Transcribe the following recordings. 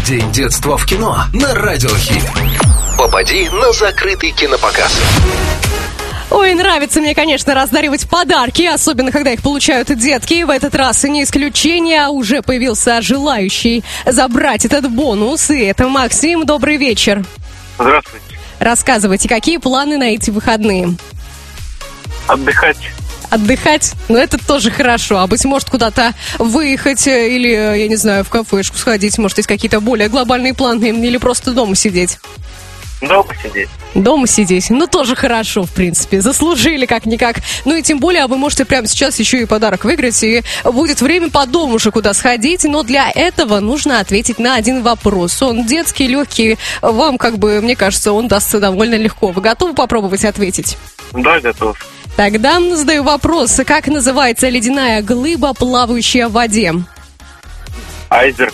День детства в кино на Радио Хит. Попади на закрытый кинопоказ. Ой, нравится мне, конечно, раздаривать подарки, особенно когда их получают детки. В этот раз и не исключение, уже появился желающий забрать этот бонус. И это Максим. Добрый вечер. Здравствуйте. Рассказывайте, какие планы на эти выходные? Отдыхать. Отдыхать? Ну, это тоже хорошо. А быть может, куда-то выехать или, я не знаю, в кафешку сходить. Может, есть какие-то более глобальные планы или просто дома сидеть? Дома сидеть. Дома сидеть. Ну, тоже хорошо, в принципе. Заслужили как-никак. Ну и тем более, вы можете прямо сейчас еще и подарок выиграть. И будет время по дому уже куда сходить. Но для этого нужно ответить на один вопрос. Он детский, легкий. Вам, мне кажется, он дастся довольно легко. Вы готовы попробовать ответить? Да, готов. Тогда задаю вопрос. Как называется ледяная глыба, плавающая в воде? Айсберг.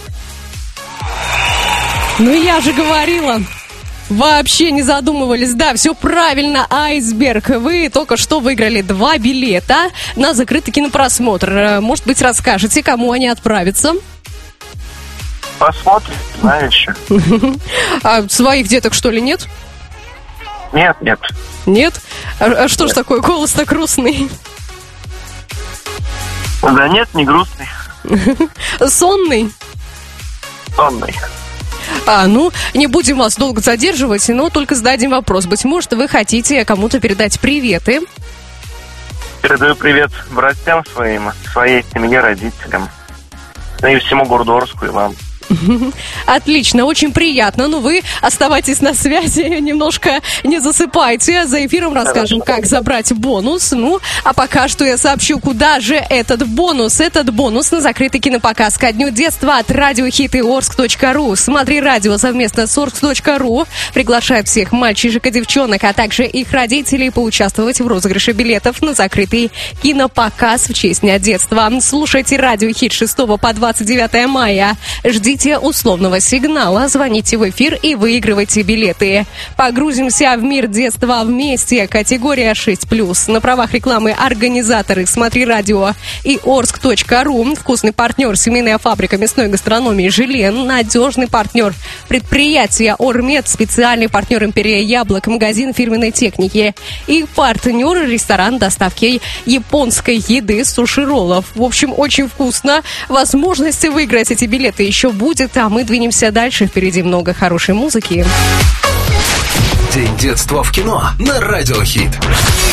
Ну, я же говорила. Вообще не задумывались. Да, все правильно, айсберг. Вы только что выиграли 2 билета на закрытый кинопросмотр. Может быть, расскажете, кому они отправятся? Посмотрим, знаю еще. А своих деток, что ли, нет? Нет. Нет? А что ж такое, голос так грустный? Да нет, не грустный. Сонный? Сонный. Ну, не будем вас долго задерживать, но только зададим вопрос. Быть может, вы хотите кому-то передать приветы? Передаю привет братьям своей семье, родителям. Ну и всему городу Орску и вам. Отлично, очень приятно. Ну, вы оставайтесь на связи, немножко не засыпайте. За эфиром расскажем, как забрать бонус. Ну, а пока что я сообщу, куда же этот бонус. Этот бонус на закрытый кинопоказ ко Дню детства от Радио Хит и Орск.ру. Смотри радио совместно с Орск.ру. Приглашает всех мальчишек и девчонок, а также их родителей поучаствовать в розыгрыше билетов на закрытый кинопоказ в честь Дня детства. Слушайте Радио Хит 6 по 29 мая. Ждите условного сигнала, звоните в эфир и выигрывайте билеты. Погрузимся в мир детства вместе. Категория 6+. На правах рекламы организаторы «Смотри радио» и Орск.ру. Вкусный партнер семейная фабрика мясной гастрономии «Жилен». Надежный партнер предприятия «Ормед». Специальный партнер «Империя Яблок». Магазин фирменной техники. И партнер ресторан доставки японской еды суши-роллов. В общем, очень вкусно. Возможности выиграть эти билеты еще будет, а мы двинемся дальше. Впереди много хорошей музыки. День детства в кино на Радио Хит.